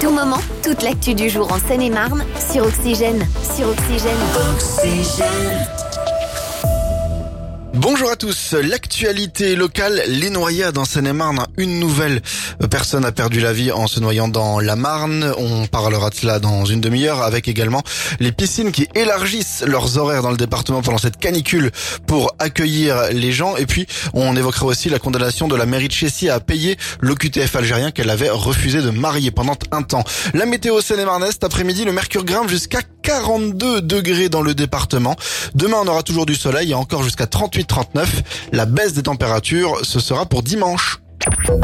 tout moment, toute l'actu du jour en Seine-et-Marne sur Oxygène. Bonjour à tous, l'actualité locale, les noyades en Seine-et-Marne. Une nouvelle personne a perdu la vie en se noyant dans la Marne. On parlera de cela dans une demi-heure, avec également les piscines qui élargissent leurs horaires dans le département pendant cette canicule pour accueillir les gens. Et puis, on évoquera aussi la condamnation de la mairie de Chécy à payer l'OQTF algérien qu'elle avait refusé de marier pendant un temps. La météo Seine-et-Marnaise, cet après-midi, le mercure grimpe jusqu'à 42 degrés dans le département. Demain, on aura toujours du soleil et encore jusqu'à 38-39. La baisse des températures, ce sera pour dimanche.